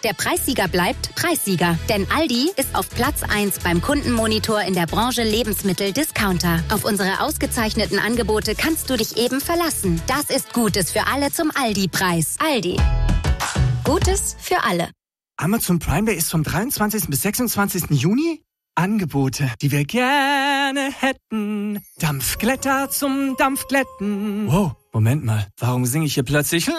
Der Preissieger bleibt Preissieger. Denn Aldi ist auf Platz 1 beim Kundenmonitor in der Branche Lebensmittel-Discounter. Auf unsere ausgezeichneten Angebote kannst du dich eben verlassen. Das ist Gutes für alle zum Aldi-Preis. Aldi. Gutes für alle. Amazon Prime Day ist vom 23. bis 26. Juni? Angebote, die wir gerne hätten. Dampfglätter zum Dampfglätten. Wow, Moment mal. Warum singe ich hier plötzlich